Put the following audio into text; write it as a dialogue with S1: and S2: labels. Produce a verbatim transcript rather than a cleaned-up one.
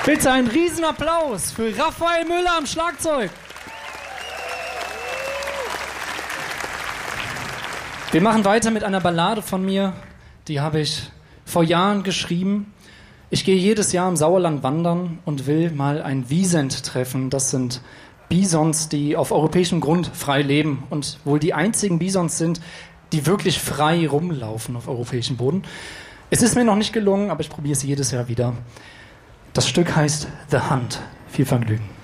S1: Bitte einen Riesenapplaus für Raphael Müller am Schlagzeug. Wir machen weiter mit einer Ballade von mir, die habe ich vor Jahren geschrieben. Ich gehe jedes Jahr im Sauerland wandern und will mal ein Wiesent treffen. Das sind Bisons, die auf europäischem Grund frei leben und wohl die einzigen Bisons sind, die wirklich frei rumlaufen auf europäischem Boden. Es ist mir noch nicht gelungen, aber ich probiere es jedes Jahr wieder. Das Stück heißt The Hunt. Viel Vergnügen.